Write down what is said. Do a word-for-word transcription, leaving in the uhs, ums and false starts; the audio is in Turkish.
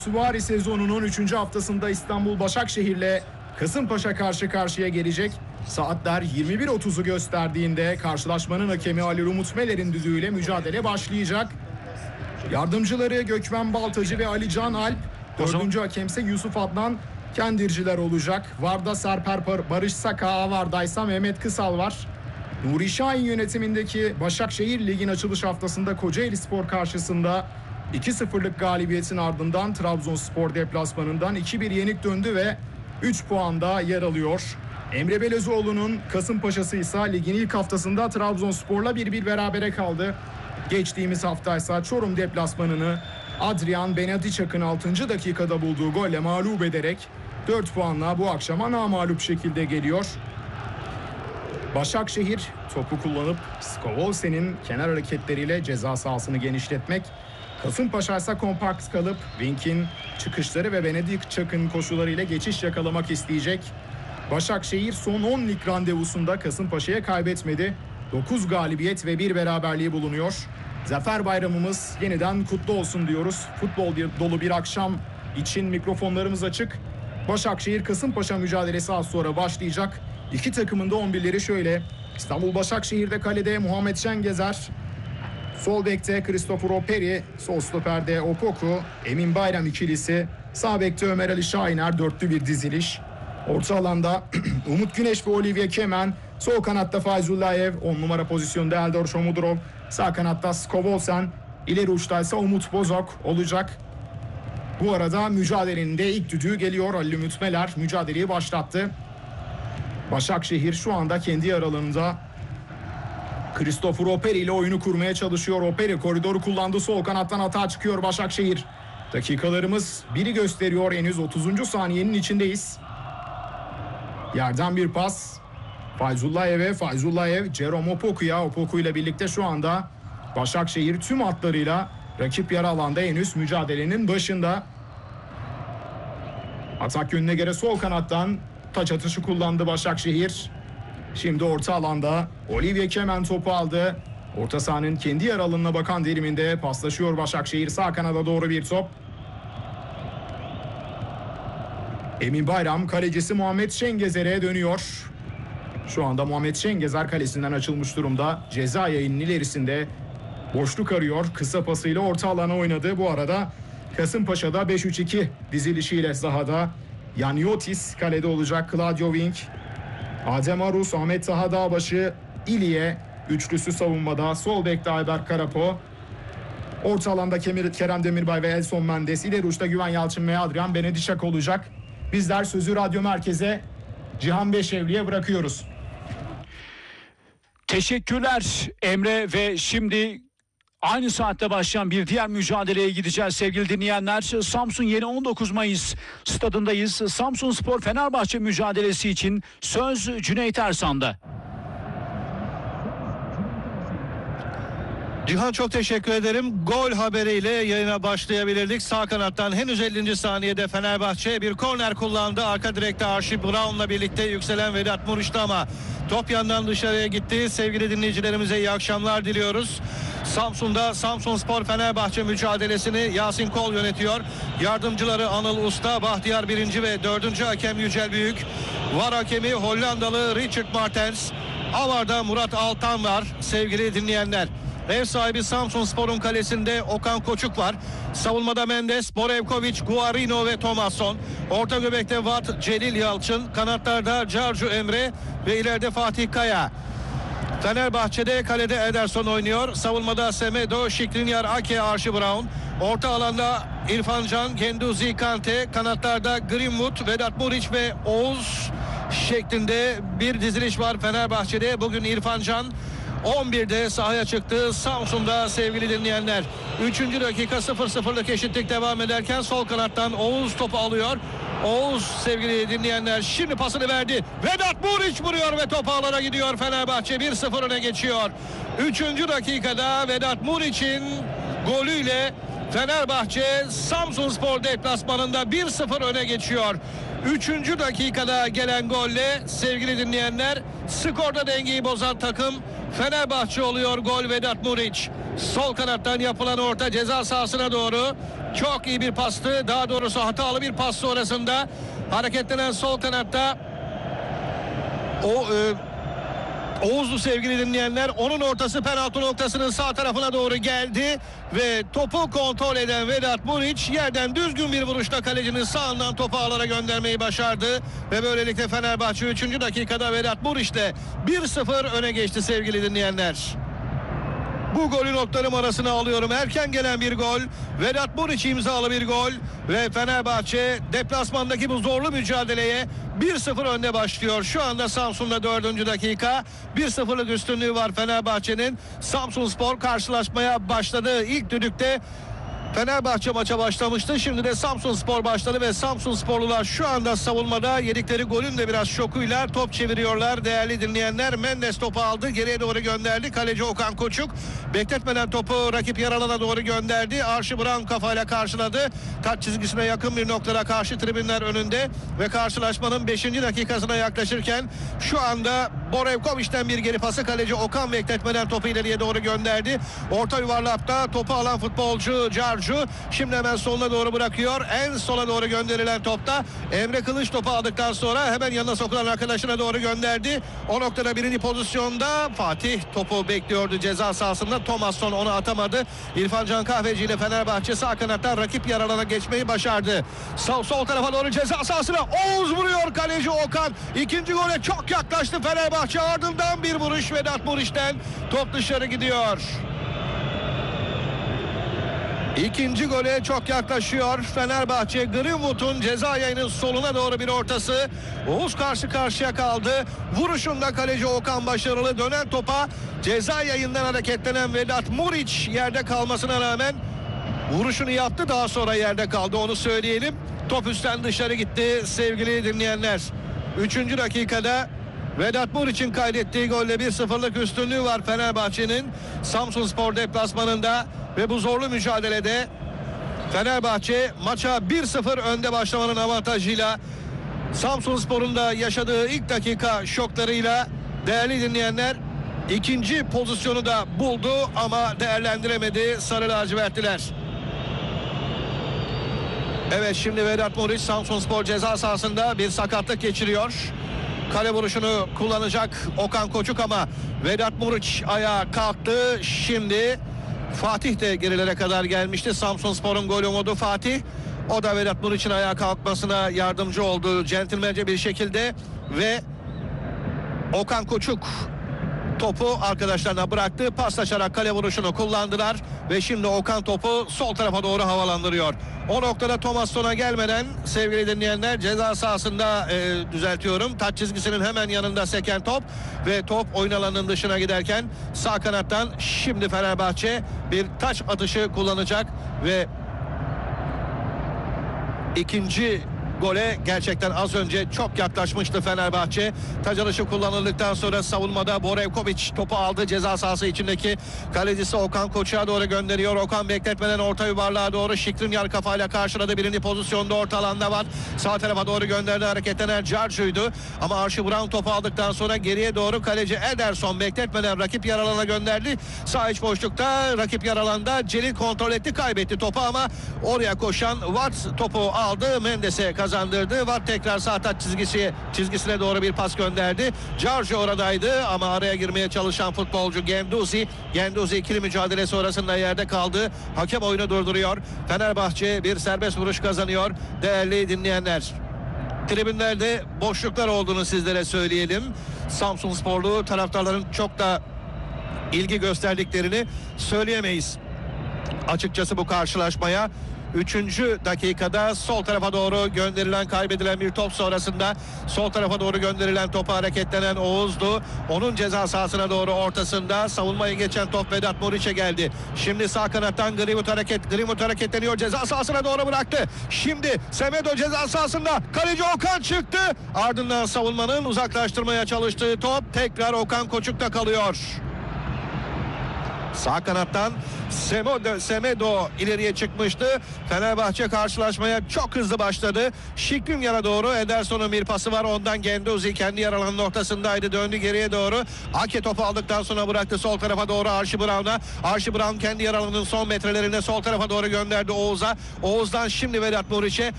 Süvari sezonunun üçüncü haftasında İstanbul Başakşehir'le Kasımpaşa karşı karşıya gelecek. Saatler yirmi bir otuzu gösterdiğinde karşılaşmanın hakemi Ali Umut Meler'in düdüğüyle mücadele başlayacak. Yardımcıları Gökmen Baltacı ve Ali Can Alp. Dördüncü hakemse Yusuf Adnan Kendirciler olacak. Varda Serper Barış Saka, Avardaysa Mehmet Kısal var. Nuri Şahin yönetimindeki Başakşehir ligin açılış haftasında Kocaelispor karşısında iki sıfırlık galibiyetin ardından Trabzonspor deplasmanından iki bir yenik döndü ve üç puanda yer alıyor. Emre Belezoğlu'nun Kasımpaşa'sı ise ligin ilk haftasında Trabzonspor'la bir bir berabere kaldı. Geçtiğimiz hafta ise Çorum deplasmanını Adrian Benedicak'ın altıncı dakikada bulduğu golle mağlup ederek dört puanla bu akşama namağlup şekilde geliyor. Başakşehir topu kullanıp Skovolse'nin kenar hareketleriyle ceza sahasını genişletmek, Kasımpaşa ise kompakt kalıp Wink'in çıkışları ve Benedicak'ın koşularıyla geçiş yakalamak isteyecek. Başakşehir son on lig randevusunda Kasımpaşa'ya kaybetmedi. dokuz galibiyet ve bir beraberliği bulunuyor. Zafer bayramımız yeniden kutlu olsun diyoruz. Futbol dolu bir akşam için mikrofonlarımız açık. Başakşehir Kasımpaşa mücadelesi az sonra başlayacak. İki takımın da on birleri şöyle. İstanbul Başakşehir'de kalede Muhammed Şengezer, sol bekte Christopher Operi, sol stoperde Opoku, Emin Bayram ikilisi, sağ bekte Ömer Ali Şahiner, dörtlü bir diziliş. Orta alanda Umut Güneş ve Olivier Kemen, sol kanatta Fayzullayev, on numara pozisyonda Eldor Şomudrov, sağ kanatta Skovolsen, ileri uçta ise Umut Bozok olacak. Bu arada mücadelenin de ilk düdüğü geliyor. Ali Umut Meler mücadeleyi başlattı. Başakşehir şu anda kendi aralarında Christopher Operi ile oyunu kurmaya çalışıyor. Operi koridoru kullandı. Sol kanattan hata çıkıyor Başakşehir. Dakikalarımız biri gösteriyor. Henüz otuzuncu saniyenin içindeyiz. Yerden bir pas. Fayzullayev'e. Fayzullayev Jerome Opoku'ya. Opoku ile birlikte şu anda Başakşehir tüm hatlarıyla rakip yarı alanda henüz mücadelenin başında. Atak yönüne göre sol kanattan taç atışı kullandı Başakşehir. Şimdi orta alanda Olivier Kemen topu aldı. Orta sahanın kendi yer alanına bakan diliminde paslaşıyor Başakşehir. Sağ kanada doğru bir top. Emin Bayram kalecisi Muhammed Şengezer'e dönüyor. Şu anda Muhammed Şengezer kalesinden açılmış durumda. Ceza yayının ilerisinde boşluk arıyor. Kısa pasıyla orta alana oynadı. Bu arada Kasımpaşa'da beş üç iki dizilişiyle sahada. Yaniotis kalede olacak. Claudio Wink, Adem Arus, Ahmet Taha Dağbaşı, İliye üçlüsü savunmada. Sol bekte Ayberk Karapo. Orta alanda Kerem Demirbay ve Elson Mendes. İleri uçta Güven Yalçın ve Adrian Benedicak olacak. Bizler sözü Radyo Merkez'e Cihan Beşevli'ye bırakıyoruz. Teşekkürler Emre ve şimdi aynı saatte başlayan bir diğer mücadeleye gideceğiz sevgili dinleyenler. Samsun Yeni on dokuz Mayıs stadındayız. Samsunspor Fenerbahçe mücadelesi için söz Cüneyt Ersan'da. Cihan çok teşekkür ederim. Gol haberiyle yayına başlayabilirdik. Sağ kanattan henüz ellinci saniyede Fenerbahçe bir korner kullandı. Arka direkte Archie Brown'la birlikte yükselen Vedat Muriç'ti ama top yandan dışarıya gitti. Sevgili dinleyicilerimize iyi akşamlar diliyoruz. Samsun'da Samsunspor Fenerbahçe mücadelesini Yasin Kol yönetiyor. Yardımcıları Anıl Usta, Bahtiyar Birinci ve dördüncü hakem Yücel Büyük. Var hakemi Hollandalı Richard Martens. Avar'da Murat Altan var sevgili dinleyenler. Ev sahibi Samsunspor'un kalesinde Okan Koçuk var. Savunmada Mendes, Borevkovic, Guarino ve Thomasson. Orta göbekte Vat, Celil Yalçın. Kanatlarda Carcu Emre ve ileride Fatih Kaya. Fenerbahçe'de kalede Ederson oynuyor. Savunmada Semedo, Şikrinyar, Ake, Archie Brown. Orta alanda İrfan Can, Genduzi, Kante. Kanatlarda Greenwood, Vedat Muriç ve Oğuz şeklinde bir diziliş var Fenerbahçe'de. Bugün İrfan Can on birde sahaya çıktı Samsun'da sevgili dinleyenler. üçüncü dakika sıfır sıfırlık eşitlik devam ederken sol kanattan Oğuz topu alıyor. Oğuz sevgili dinleyenler şimdi pasını verdi. Vedat Muriç vuruyor ve top ağlara gidiyor. Fenerbahçe bir sıfır öne geçiyor. üçüncü dakikada Vedat Muriç'in golüyle Fenerbahçe Samsunspor deplasmanında bir sıfır öne geçiyor. üçüncü dakikada gelen golle sevgili dinleyenler skorda dengeyi bozan takım Fenerbahçe oluyor gol Vedat Muriç. Sol kanattan yapılan orta ceza sahasına doğru. Çok iyi bir pastı. Daha doğrusu hatalı bir pas sonrasında hareketlenen sol kanatta o e, Oğuzlu sevgili dinleyenler, onun ortası penaltı noktasının sağ tarafına doğru geldi ve topu kontrol eden Vedat Muriç yerden düzgün bir vuruşla kalecinin sağından topu ağlara göndermeyi başardı ve böylelikle Fenerbahçe üçüncü dakikada Vedat Muriç'le bir sıfır öne geçti sevgili dinleyenler. Bu golü notlarım arasına alıyorum. Erken gelen bir gol. Vedat Muriç imzalı bir gol. Ve Fenerbahçe deplasmandaki bu zorlu mücadeleye bir sıfır önde başlıyor. Şu anda Samsun'da dördüncü dakika. bir sıfırlık üstünlüğü var Fenerbahçe'nin. Samsunspor karşılaşmaya başladı. İlk düdükte Fenerbahçe maça başlamıştı. Şimdi de Samsunspor başladı ve Samsunsporlular şu anda savunmada yedikleri golün de biraz şokuyla top çeviriyorlar. Değerli dinleyenler, Mendes topu aldı. Geriye doğru gönderdi. Kaleci Okan Koçuk bekletmeden topu rakip yer alana doğru gönderdi. Archie Brown kafayla karşıladı. Taç çizgisine yakın bir noktada karşı tribünler önünde ve karşılaşmanın beşinci dakikasına yaklaşırken şu anda Borevkovic'ten bir geri pası, kaleci Okan bekletmeden topu ileriye doğru gönderdi. Orta yuvarlakta topu alan futbolcu Carcu şimdi hemen soluna doğru bırakıyor. En sola doğru gönderilen topta Emre Kılıç topu aldıktan sonra hemen yanına sokulan arkadaşına doğru gönderdi. O noktada birinci pozisyonda Fatih topu bekliyordu ceza sahasında. Thomasson onu atamadı. İrfan Can Kahveci ile Fenerbahçe sağ kanattan rakip yer alana geçmeyi başardı. Sol, sol tarafa doğru ceza sahasına Oğuz vuruyor, kaleci Okan. İkinci gole çok yaklaştı Fenerbahçe, ardından bir vuruş Vedat Muriç'ten top dışarı gidiyor. İkinci gole çok yaklaşıyor Fenerbahçe. Greenwood'un ceza yayının soluna doğru bir ortası. Oğuz karşı karşıya kaldı. Vuruşunda kaleci Okan başarılı. Dönen topa ceza yayından hareketlenen Vedat Muriç yerde kalmasına rağmen vuruşunu yaptı. Daha sonra yerde kaldı, onu söyleyelim. Top üstten dışarı gitti sevgili dinleyenler. Üçüncü dakikada Vedat Muriç'in kaydettiği golle bir sıfırlık üstünlüğü var Fenerbahçe'nin Samsunspor deplasmanında ve bu zorlu mücadelede Fenerbahçe maça bir sıfır önde başlamanın avantajıyla, Samsunspor'un da yaşadığı ilk dakika şoklarıyla değerli dinleyenler ikinci pozisyonu da buldu ama değerlendiremedi Sarı lacivertliler. Evet, şimdi Vedat Muriç Samsunspor ceza sahasında bir sakatlık geçiriyor. Kale vuruşunu kullanacak Okan Koçuk ama Vedat Muriç ayağa kalktı. Şimdi Fatih de gerilere kadar gelmişti. Samsunspor'un gol umudu Fatih. O da Vedat Muriç'in ayağa kalkmasına yardımcı oldu centilmence bir şekilde ve Okan Koçuk topu arkadaşlarına bıraktı. Paslaşarak kale vuruşunu kullandılar ve şimdi Okan topu sol tarafa doğru havalandırıyor. O noktada Thomasson'a gelmeden sevgili dinleyenler ceza sahasında e, düzeltiyorum. Taç çizgisinin hemen yanında seken top ve top oyun alanının dışına giderken sağ kanattan şimdi Fenerbahçe bir taç atışı kullanacak ve ikinci gole gerçekten az önce çok yaklaşmıştı Fenerbahçe. Taç atışı kullanıldıktan sonra savunmada Borevkovic topu aldı. Ceza sahası içindeki kalecisi Okan Koçuk'a doğru gönderiyor. Okan bekletmeden orta yuvarlığa doğru Şikrinyar kafayla karşıladı. Birinci pozisyonda orta alanda var. Sağ tarafa doğru gönderdi. Hareketlenen Carcu'ydu. Ama Archie Brown topu aldıktan sonra geriye doğru kaleci Ederson bekletmeden rakip yer alana gönderdi. Sağ iç boşlukta rakip yer alanda Celil kontrol etti. Kaybetti topu ama oraya koşan Watt topu aldı. Mendes'e kazandı. kazandırdı. Watt tekrar sağ taç çizgisi, çizgisine doğru bir pas gönderdi. Giorgio oradaydı ama araya girmeye çalışan futbolcu Genduzi. Genduzi ikili mücadele sonrasında yerde kaldı. Hakem oyunu durduruyor. Fenerbahçe bir serbest vuruş kazanıyor. Değerli dinleyenler, tribünlerde boşluklar olduğunu sizlere söyleyelim. Samsunsporlu taraftarların çok da ilgi gösterdiklerini söyleyemeyiz açıkçası bu karşılaşmaya. Üçüncü dakikada sol tarafa doğru gönderilen, kaybedilen bir top sonrasında sol tarafa doğru gönderilen topa hareketlenen Oğuz'du. Onun ceza sahasına doğru ortasında savunmayı geçen top Vedat Muriç'e geldi. Şimdi sağ kanattan Greenwood hareket, Greenwood hareketleniyor, ceza sahasına doğru bıraktı. Şimdi Semedo ceza sahasında, kaleci Okan çıktı. Ardından savunmanın uzaklaştırmaya çalıştığı top tekrar Okan Koçuk'ta kalıyor. Sağ kanattan Semedo, Semedo ileriye çıkmıştı. Fenerbahçe karşılaşmaya çok hızlı başladı. Şikrinyar'a doğru Ederson'un bir pası var. Ondan Genduzi kendi yer alanının ortasındaydı. Döndü geriye doğru. Ake topu aldıktan sonra bıraktı sol tarafa doğru Archie Brown'a. Archie Brown kendi yer alanının son metrelerinde sol tarafa doğru gönderdi Oğuz'a. Oğuz'dan şimdi Vedat Muriç'e.